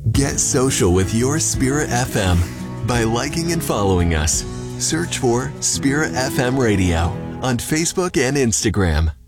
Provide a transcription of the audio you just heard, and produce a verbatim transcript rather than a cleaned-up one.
Get social with your Spirit F M by liking and following us. Search for Spirit F M Radio on Facebook and Instagram.